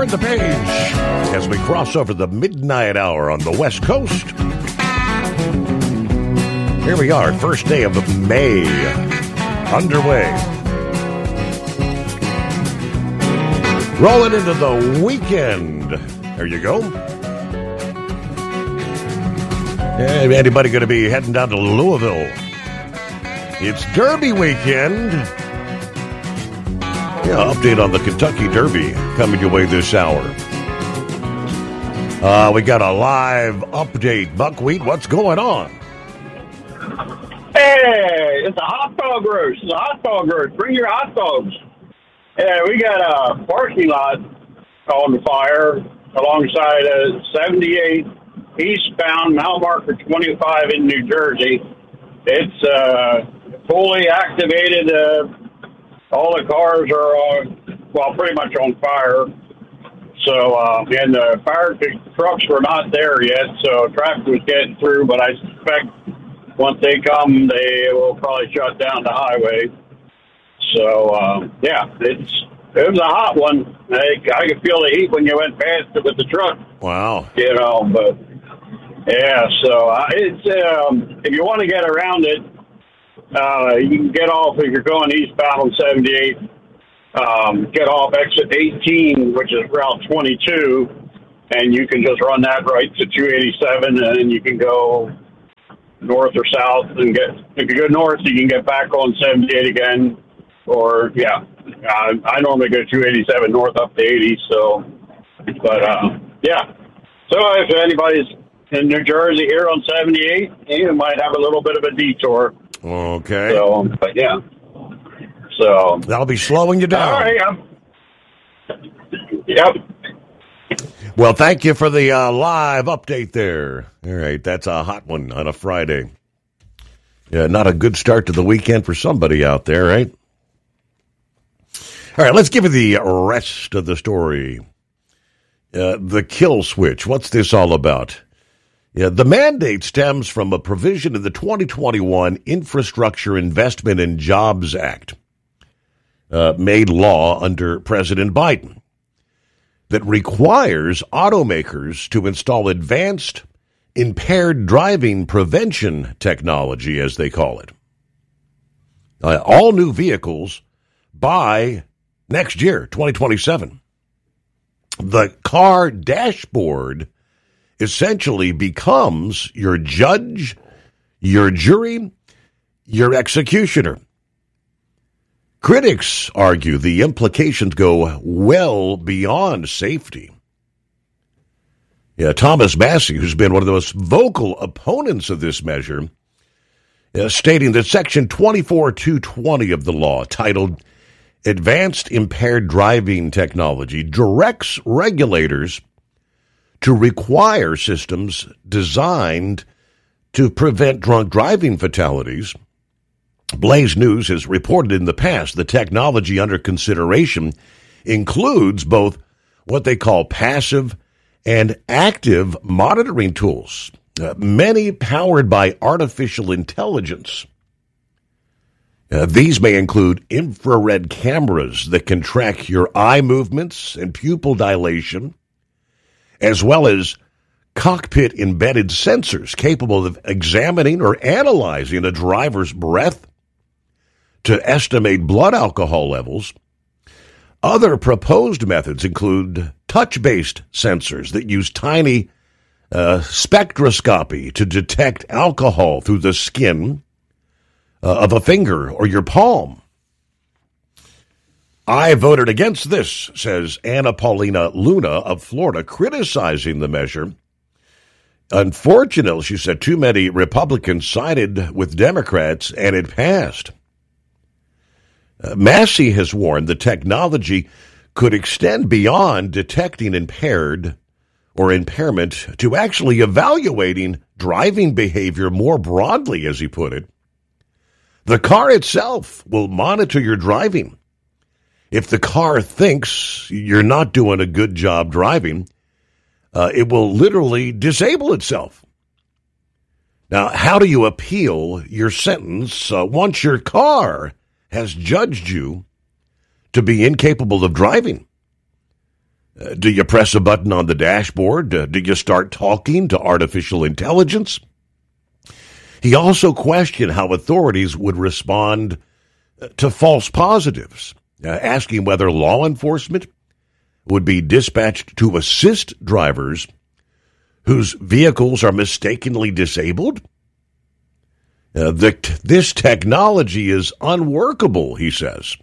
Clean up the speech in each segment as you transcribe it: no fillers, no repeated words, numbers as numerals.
turn the page as we cross over the midnight hour on the West Coast. Here we are, first day of May, underway. Rolling into the weekend. There you go. Anybody going to be heading down to Louisville? It's Derby weekend. Yeah, update on the Kentucky Derby coming your way this hour. We got a live update. Buckwheat, what's going on? Hey, it's a hot dog roast. It's a hot dog roast. Bring your hot dogs. Yeah, we got a parking lot on fire alongside 78 eastbound, mile marker 25 in New Jersey. It's fully activated. All the cars are, pretty much on fire. So, and the fire trucks were not there yet, so traffic was getting through, but I suspect once they come, they will probably shut down the highway. So, it was a hot one. I could feel the heat when you went past it with the truck. Wow. But, yeah, so it's, if you want to get around it, you can get off if you're going eastbound on 78. Get off exit 18, which is Route 22, and you can just run that right to 287, and then you can go north or south and if you go north, you can get back on 78 again. Or, I normally go 287 north up to 80, so, but, So if anybody's in New Jersey here on 78, you might have a little bit of a detour. Okay. So, but So that'll be slowing you down. All right. Yep. Well, thank you for the live update there. All right, that's a hot one on a Friday. Yeah, not a good start to the weekend for somebody out there, right? All right, let's give you the rest of the story. The kill switch. What's this all about? Yeah, the mandate stems from a provision in the 2021 Infrastructure Investment and Jobs Act, made law under President Biden, that requires automakers to install advanced impaired driving prevention technology, as they call it. All new vehicles by next year, 2027. The car dashboard essentially becomes your judge, your jury, your executioner. Critics argue the implications go well beyond safety. Yeah, Thomas Massey, who's been one of the most vocal opponents of this measure, stating that Section 24220 of the law, titled Advanced Impaired Driving Technology, directs regulators to require systems designed to prevent drunk driving fatalities. Blaze News has reported in the past the technology under consideration includes both what they call passive and active monitoring tools, many powered by artificial intelligence. These may include infrared cameras that can track your eye movements and pupil dilation, as well as cockpit-embedded sensors capable of examining or analyzing a driver's breath to estimate blood alcohol levels. Other proposed methods include touch-based sensors that use tiny spectroscopy to detect alcohol through the skin of a finger or your palm. I voted against this, says Anna Paulina Luna of Florida, criticizing the measure. Unfortunately, she said, too many Republicans sided with Democrats and it passed. Massey has warned the technology could extend beyond detecting impaired or impairment to actually evaluating driving behavior more broadly, as he put it. The car itself will monitor your driving. If the car thinks you're not doing a good job driving, it will literally disable itself. Now, how do you appeal your sentence once your car has judged you to be incapable of driving? Do you press a button on the dashboard? Do you start talking to artificial intelligence? He also questioned how authorities would respond to false positives, asking whether law enforcement would be dispatched to assist drivers whose vehicles are mistakenly disabled. This technology is unworkable, he says.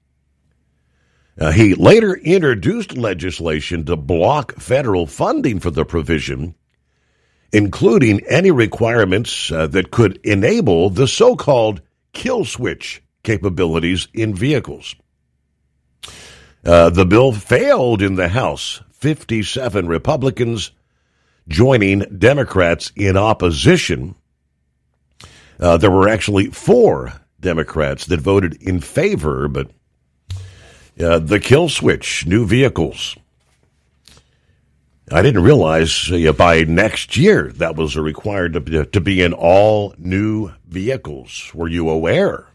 He later introduced legislation to block federal funding for the provision, including any requirements that could enable the so-called kill switch capabilities in vehicles. The bill failed in the House, 57 Republicans joining Democrats in opposition. There were actually 4 Democrats that voted in favor, but the kill switch, new vehicles. I didn't realize by next year that was required to be in all new vehicles. Were you aware?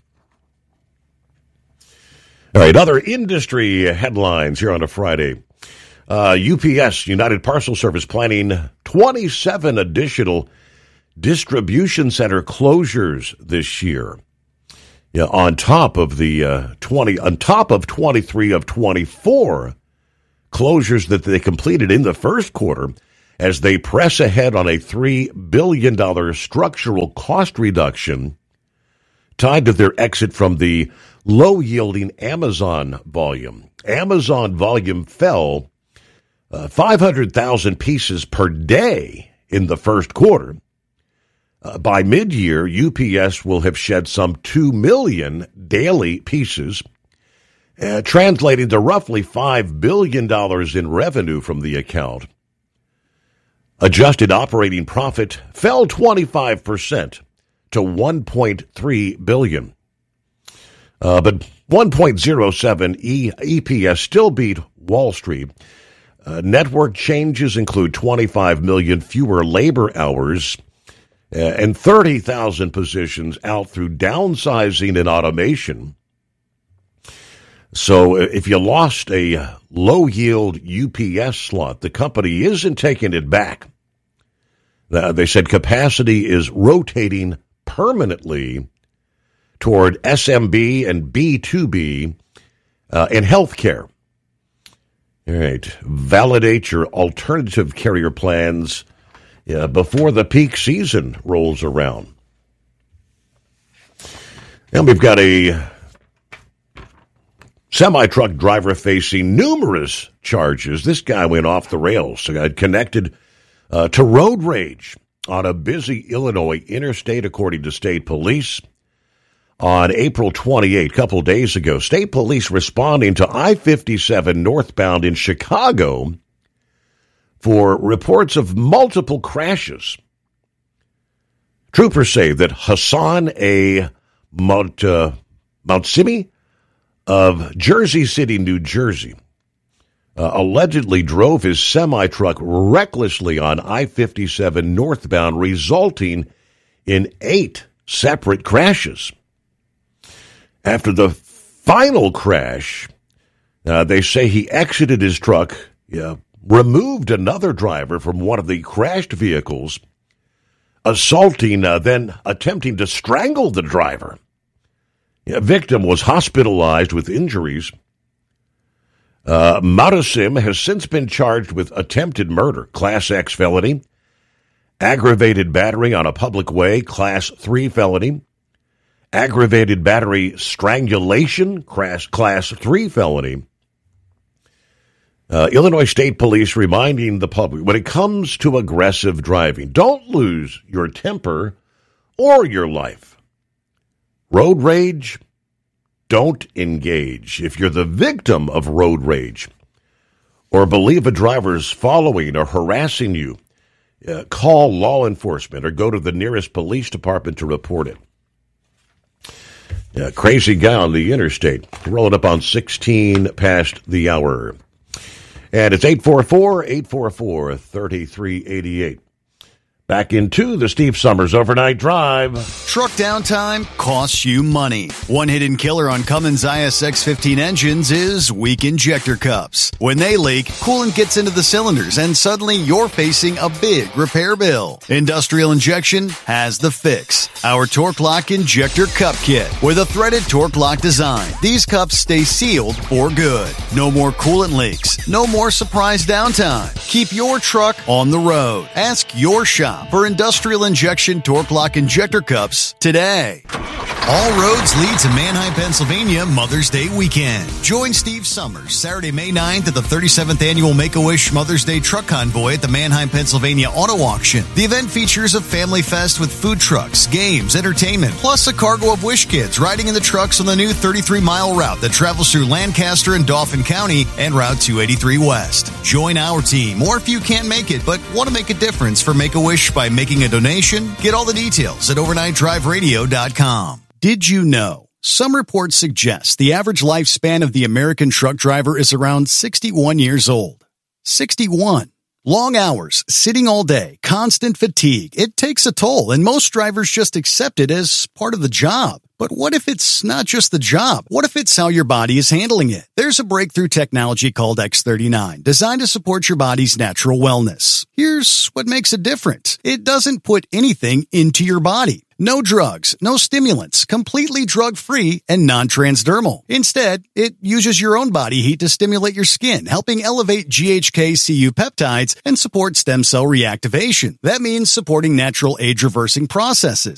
All right, other industry headlines here on a Friday. UPS, United Parcel Service, planning 27 additional distribution center closures this year. On top of the 23 of 24 closures that they completed in the first quarter, as they press ahead on a $3 billion structural cost reduction tied to their exit from the low-yielding Amazon volume. Amazon volume fell 500,000 pieces per day in the first quarter. By mid-year, UPS will have shed some 2 million daily pieces, translating to roughly $5 billion in revenue from the account. Adjusted operating profit fell 25% to $1.3 billion. But 1.07 EPS still beat Wall Street. Network changes include 25 million fewer labor hours and 30,000 positions out through downsizing and automation. So if you lost a low-yield UPS slot, the company isn't taking it back. They said capacity is rotating permanently toward SMB and B2B in healthcare. All right, validate your alternative carrier plans before the peak season rolls around. And we've got a semi-truck driver facing numerous charges. This guy went off the rails, connected to road rage on a busy Illinois interstate, according to state police. On April 28, a couple days ago, state police responding to I-57 northbound in Chicago for reports of multiple crashes. Troopers say that Hassan A. Moutsimi of Jersey City, New Jersey, allegedly drove his semi-truck recklessly on I-57 northbound, resulting in 8 separate crashes. After the final crash, they say he exited his truck, removed another driver from one of the crashed vehicles, assaulting, then attempting to strangle the driver. The victim was hospitalized with injuries. Matasim has since been charged with attempted murder, Class X felony, aggravated battery on a public way, Class 3 felony, aggravated battery strangulation, Class 3 felony. Illinois State Police reminding the public, when it comes to aggressive driving, don't lose your temper or your life. Road rage, don't engage. If you're the victim of road rage or believe a driver's following or harassing you, call law enforcement or go to the nearest police department to report it. Crazy guy on the interstate, rolling up on 16 past the hour. And it's 844-844-3388. Back into the Steve Summers Overnight Drive. Truck downtime costs you money. One hidden killer on Cummins ISX-15 engines is weak injector cups. When they leak, coolant gets into the cylinders and suddenly you're facing a big repair bill. Industrial Injection has the fix. Our Torque Lock Injector Cup Kit with a threaded Torque Lock design. These cups stay sealed for good. No more coolant leaks. No more surprise downtime. Keep your truck on the road. Ask your shop for Industrial Injection Torque Lock Injector Cups today. All roads lead to Manheim, Pennsylvania Mother's Day weekend. Join Steve Summers Saturday, May 9th at the 37th Annual Make-A-Wish Mother's Day Truck Convoy at the Manheim, Pennsylvania Auto Auction. The event features a family fest with food trucks, games, entertainment, plus a cargo of Wish kids riding in the trucks on the new 33-mile route that travels through Lancaster and Dauphin County and Route 283 West. Join our team, or if you can't make it but want to make a difference for Make-A-Wish by making a donation, get all the details at overnightdriveradio.com. Did you know? Some reports suggest the average lifespan of the American truck driver is around 61 years old. 61. Long hours, sitting all day, constant fatigue. It takes a toll, and most drivers just accept it as part of the job. But what if it's not just the job? What if it's how your body is handling it? There's a breakthrough technology called X39, designed to support your body's natural wellness. Here's what makes it different. It doesn't put anything into your body. No drugs, no stimulants, completely drug-free and non-transdermal. Instead, it uses your own body heat to stimulate your skin, helping elevate GHK-Cu peptides and support stem cell reactivation. That means supporting natural age-reversing processes.